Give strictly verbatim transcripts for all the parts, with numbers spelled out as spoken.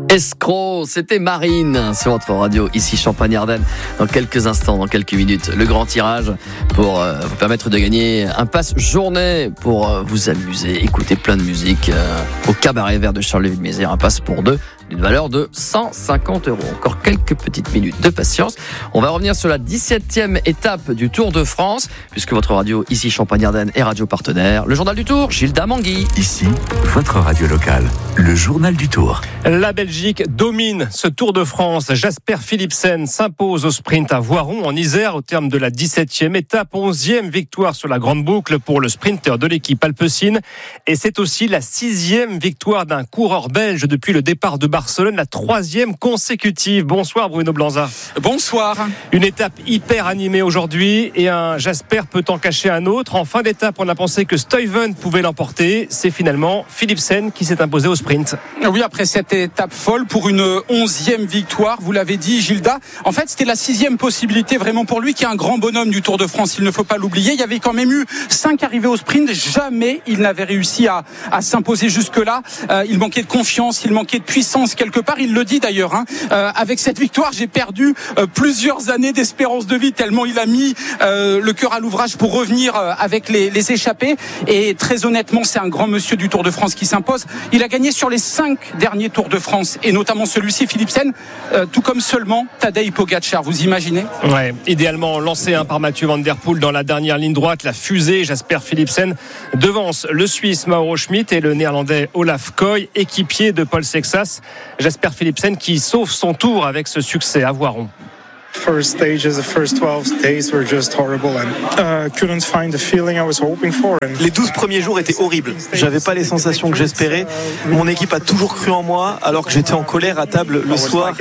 Escroc, c'était Marine sur votre radio, ici Champagne-Ardenne. Dans quelques instants, dans quelques minutes, le grand tirage pour euh, vous permettre de gagner un pass journée pour euh, vous amuser, écouter plein de musique euh, au cabaret vert de Charleville-Mézières. Un pass pour deux d'une valeur de cent cinquante euros. Encore quelques petites minutes de patience. On va revenir sur la dix-septième étape du Tour de France, puisque votre radio, ici Champagne-Ardenne, est radio partenaire. Le journal du Tour, Gilda Mangui. Ici, votre radio locale, le journal du Tour. La Belgique domine ce Tour de France. Jasper Philipsen s'impose au sprint à Voiron en Isère au terme de la dix-septième étape. onzième victoire sur la grande boucle pour le sprinter de l'équipe Alpecin. Et c'est aussi la sixième victoire d'un coureur belge depuis le départ de Barcelone, la troisième consécutive. Bonsoir Bruno Blanza. Bonsoir. Une étape hyper animée aujourd'hui et un Jasper peut en cacher un autre. En fin d'étape, on a pensé que Stuyven pouvait l'emporter. C'est finalement Philipsen qui s'est imposé au sprint. Oui, après cette étape folle pour une onzième victoire, vous l'avez dit Gilda. En fait, c'était la sixième possibilité vraiment pour lui, qui est un grand bonhomme du Tour de France. Il ne faut pas l'oublier. Il y avait quand même eu cinq arrivées au sprint. Jamais il n'avait réussi à, à s'imposer jusque-là. Euh, il manquait de confiance, il manquait de puissance quelque part. Il le dit d'ailleurs. Hein. Euh, avec cette victoire, j'ai perdu euh, plusieurs années d'espérance de vie tellement il a mis euh, le cœur à l'ouvrage pour revenir euh, avec les, les échappés. Et très honnêtement, c'est un grand monsieur du Tour de France qui s'impose. Il a gagné sur les cinq derniers Tours de France et notamment celui-ci, Philipsen, euh, tout comme seulement Tadej Pogačar. Vous imaginez ? Ouais, idéalement lancé hein, par Mathieu Van Der Poel dans la dernière ligne droite, la fusée Jasper Philipsen devance le Suisse Mauro Schmid et le Néerlandais Olaf Koy, équipier de Paul Sexas. Jasper Philipsen qui sauve son tour avec ce succès à Voiron. First stages, the first twelve days were just horrible and uh, couldn't find the feeling I was hoping for. Les douze premiers jours étaient horribles. J'avais pas les sensations que j'espérais. Mon équipe a toujours cru en moi alors que j'étais en colère à table le soir.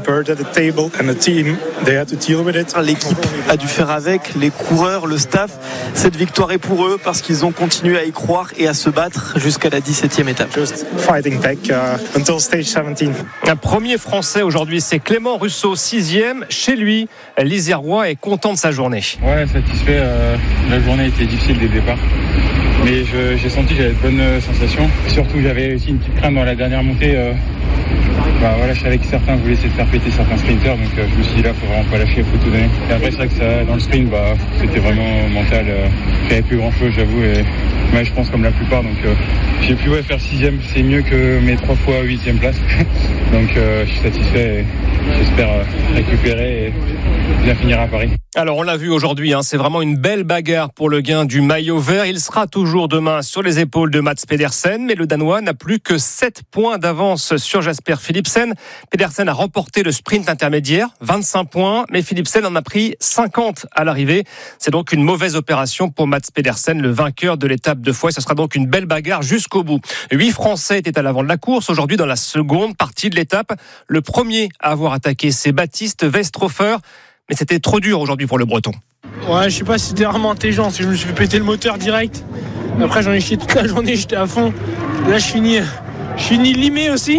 L'équipe a dû faire avec, les coureurs, le staff. Cette victoire est pour eux parce qu'ils ont continué à y croire et à se battre jusqu'à la dix-septième étape. Just fighting back uh, until stage seventeen. Un premier Français aujourd'hui, c'est Clément Russo, sixième chez lui. Lui, l'Isérois est content de sa journée. Ouais, satisfait. Euh, la journée était difficile dès le départ. Mais je, j'ai senti que j'avais de bonnes sensations. Surtout, j'avais aussi une petite crainte dans la dernière montée. Euh, bah, voilà, je savais que certains voulaient essayer de faire péter certains sprinters. Donc euh, je me suis dit là, il faut vraiment pas lâcher, il faut tout donner. Et après, c'est vrai que ça, dans le sprint, bah, c'était vraiment mental. Euh, j'avais plus grand chose, j'avoue. Et ouais, je pense comme la plupart. Donc euh, j'ai pu ouais, faire sixième. C'est mieux que mes trois fois huitième place. Donc euh, je suis satisfait. Et j'espère euh, récupérer et bien finir à Paris. Alors on l'a vu aujourd'hui, hein, c'est vraiment une belle bagarre pour le gain du maillot vert. Il sera toujours demain sur les épaules de Mats Pedersen, mais le Danois n'a plus que sept points d'avance sur Jasper Philipsen. Pedersen a remporté le sprint intermédiaire, vingt-cinq points, mais Philipsen en a pris cinquante à l'arrivée. C'est donc une mauvaise opération pour Mats Pedersen, le vainqueur de l'étape de Foix. Ce sera donc une belle bagarre jusqu'au bout. Huit Français étaient à l'avant de la course aujourd'hui dans la seconde partie de l'étape. Le premier à avoir attaqué, c'est Baptiste Westrhofer. Mais c'était trop dur aujourd'hui pour le Breton. Ouais, je sais pas si c'était vraiment intelligent, si je me suis fait péter le moteur direct. Après, j'en ai chié toute la journée, j'étais à fond. Là, je finis, je finis limé aussi.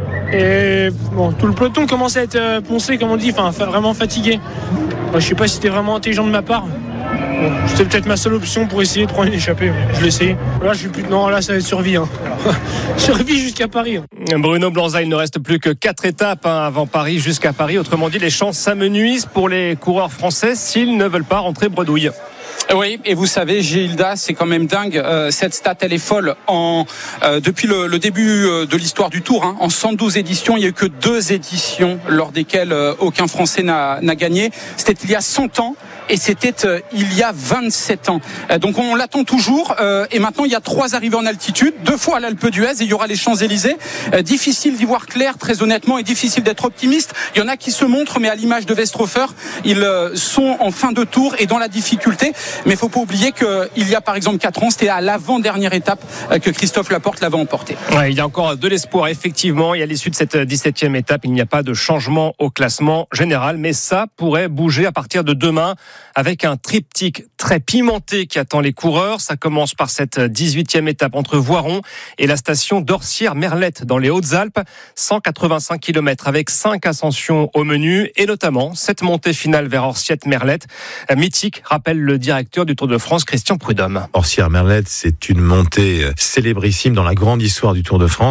Et bon, tout le peloton commençait à être poncé, comme on dit, enfin, vraiment fatigué. Ouais, je sais pas si c'était vraiment intelligent de ma part. Bon, c'était peut-être ma seule option pour essayer de prendre une échappée. Je l'ai essayé. Là, je suis plus. Non, là, ça va être survie. Hein. Survie jusqu'à Paris. Hein. Bruno Blanza, il ne reste plus que quatre étapes hein, avant Paris, jusqu'à Paris. Autrement dit, les chances s'amenuisent pour les coureurs français s'ils ne veulent pas rentrer bredouille. Oui, et vous savez, Gilda, c'est quand même dingue. Euh, cette stat, elle est folle. En, euh, depuis le, le début de l'histoire du Tour, hein, en cent douze éditions, il n'y a eu que deux éditions lors desquelles euh, aucun Français n'a, n'a gagné. C'était il y a cent ans. Et c'était euh, il y a vingt-sept ans. Euh, donc on l'attend toujours. Euh, et maintenant, il y a trois arrivées en altitude, deux fois à l'Alpe d'Huez, et il y aura les Champs-Élysées. Euh, difficile d'y voir clair, très honnêtement, et difficile d'être optimiste. Il y en a qui se montrent, mais à l'image de Westrhofer, ils euh, sont en fin de tour et dans la difficulté. Mais il faut pas oublier qu'il y a par exemple quatre ans, c'était à l'avant-dernière étape euh, que Christophe Laporte l'avait emporté. Ouais, il y a encore de l'espoir, effectivement. Et à l'issue de cette dix-septième étape, il n'y a pas de changement au classement général, mais ça pourrait bouger à partir de demain, avec un triptyque très pimenté qui attend les coureurs. Ça commence par cette dix-huitième étape entre Voiron et la station d'Orsières-Merlette dans les Hautes-Alpes. cent quatre-vingt-cinq kilomètres avec cinq ascensions au menu et notamment cette montée finale vers Orsières-Merlette. Mythique, rappelle le directeur du Tour de France, Christian Prudhomme. Orsières-Merlette, c'est une montée célébrissime dans la grande histoire du Tour de France.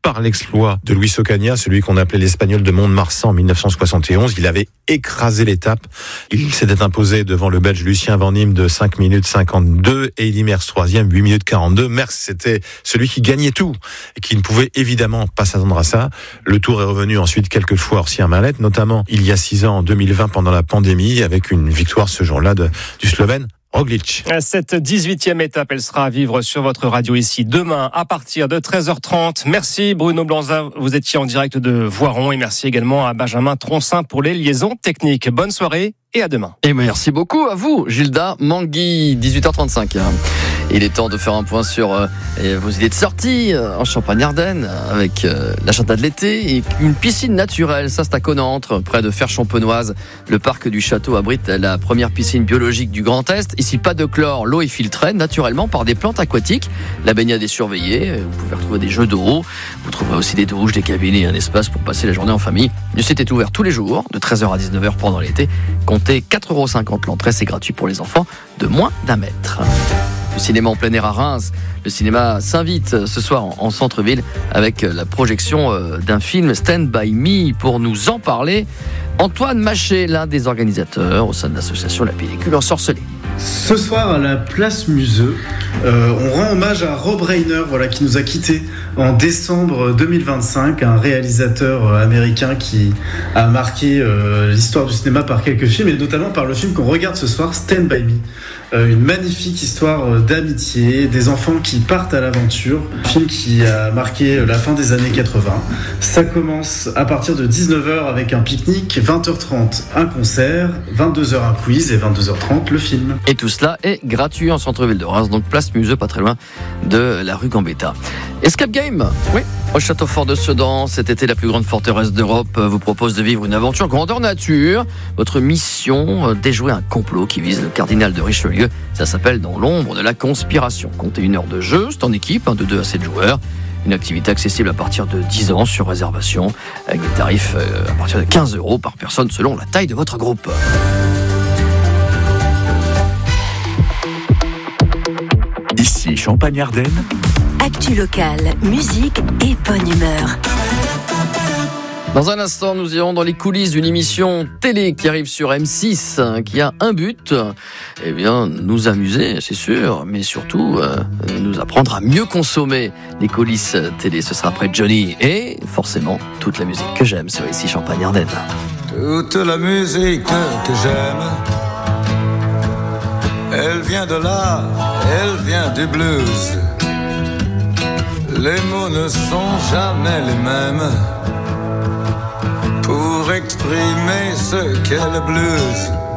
par l'exploit de Luis Ocaña, celui qu'on appelait l'Espagnol de Mont-de-Marsan en dix-neuf cent soixante et onze. Il avait écrasé l'étape. Il s'était imposé devant le Belge Lucien Van Impe de cinq minutes cinquante-deux et Eddy Merckx troisième, huit minutes quarante-deux. Merckx, c'était celui qui gagnait tout et qui ne pouvait évidemment pas s'attendre à ça. Le Tour est revenu ensuite quelques fois hors Sierre-Mallette, notamment il y a six ans, en deux mille vingt, pendant la pandémie, avec une victoire ce jour-là de, du Slovène Roglič. Cette dix-huitième étape, elle sera à vivre sur votre radio ici demain à partir de treize heures trente. Merci Bruno Blanza, vous étiez en direct de Voiron, et merci également à Benjamin Troncin pour les liaisons techniques. Bonne soirée et à demain. Et merci beaucoup à vous, Gilda Mangui, dix-huit heures trente-cinq. Il est temps de faire un point sur euh, vos idées de sortie euh, en Champagne-Ardenne avec euh, l'agenda de l'été et une piscine naturelle. Ça, c'est à Connantre, près de Fer-Champenoise. Le parc du château abrite la première piscine biologique du Grand Est. Ici, pas de chlore, l'eau est filtrée naturellement par des plantes aquatiques. La baignade est surveillée. Vous pouvez retrouver des jeux d'eau. Vous trouverez aussi des douches, des cabines et un espace pour passer la journée en famille. Le site est ouvert tous les jours, de treize heures à dix-neuf heures pendant l'été. Comptez quatre euros cinquante l'entrée, c'est gratuit pour les enfants de moins d'un mètre. Le cinéma en plein air à Reims. Le cinéma s'invite ce soir en centre-ville avec la projection d'un film Stand By Me. Pour nous en parler, Antoine Maché, l'un des organisateurs au sein de l'association La Pellicule Ensorcelée. Ce soir à la place Museux, euh, on rend hommage à Rob Reiner, voilà, qui nous a quittés en décembre deux mille vingt-cinq, un réalisateur américain qui a marqué euh, l'histoire du cinéma par quelques films, et notamment par le film qu'on regarde ce soir, Stand By Me. Euh, une magnifique histoire d'amitié, des enfants qui partent à l'aventure, un film qui a marqué la fin des années quatre-vingts. Ça commence à partir de dix-neuf heures avec un pique-nique, vingt heures trente un concert, vingt-deux heures un quiz et vingt-deux heures trente le film. Et tout cela est gratuit en centre-ville de Reims, donc place Museux, pas très loin de la rue Gambetta. Escape Game, oui, au château fort de Sedan. Cet été, la plus grande forteresse d'Europe vous propose de vivre une aventure grandeur nature. Votre mission, déjouer un complot qui vise le cardinal de Richelieu. Ça s'appelle Dans l'ombre de la conspiration. Comptez une heure de jeu, c'est en équipe, hein, de deux à sept joueurs. Une activité accessible à partir de dix ans sur réservation, avec des tarifs euh, à partir de quinze euros par personne selon la taille de votre groupe. Ici Champagne-Ardenne. Actu locale, musique et bonne humeur. Dans un instant, nous irons dans les coulisses d'une émission télé qui arrive sur M six, qui a un but, eh bien, nous amuser, c'est sûr, mais surtout euh, nous apprendre à mieux consommer les coulisses télé. Ce sera après Johnny et forcément toute la musique que j'aime sur Ici Champagne-Ardenne. Toute la musique que j'aime, elle vient de là, elle vient du blues. Les mots ne sont jamais les mêmes pour exprimer ce qu'est le blues.